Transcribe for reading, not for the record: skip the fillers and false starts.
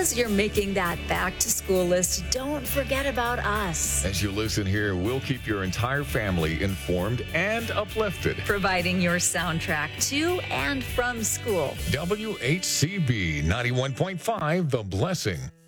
as you're making that back to school list, don't forget about us. As you listen here, we'll keep your entire family informed and uplifted. Providing your soundtrack to and from school. WHCB 91.5, The Blessing.